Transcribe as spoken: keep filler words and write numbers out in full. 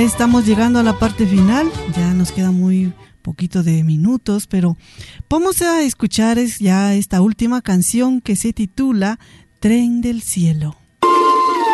Estamos llegando a la parte final, ya nos queda muy poquito de minutos, pero vamos a escuchar ya esta última canción que se titula Tren del Cielo.